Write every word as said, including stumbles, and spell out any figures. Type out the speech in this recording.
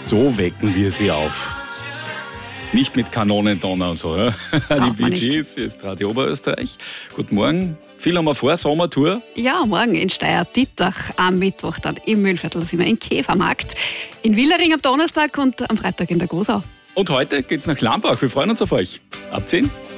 So wecken wir sie auf. Nicht mit Kanonendonner und so. Ja? Die Bee Gees, hier ist Radio Oberösterreich. Guten Morgen. Viel haben wir vor, Sommertour. Ja, morgen in Steyr-Dittach, am Mittwoch dann im Mühlviertel, sind wir im Käfermarkt, in Willering am Donnerstag und am Freitag in der Großau. Und heute geht's nach Lambach. Wir freuen uns auf euch. Ab zehn.